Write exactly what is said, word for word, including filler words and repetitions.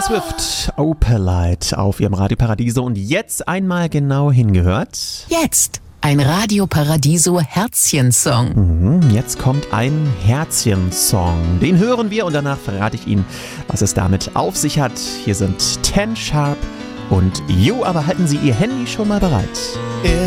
Swift, Opalite auf ihrem Radio Paradiso. Und jetzt einmal genau hingehört. Jetzt ein Radio Paradiso Herzchen-Song. Mhm, jetzt kommt ein Herzchen-Song. Den hören wir und danach verrate ich Ihnen, was es damit auf sich hat. Hier sind Ten Sharp und You, aber halten Sie Ihr Handy schon mal bereit.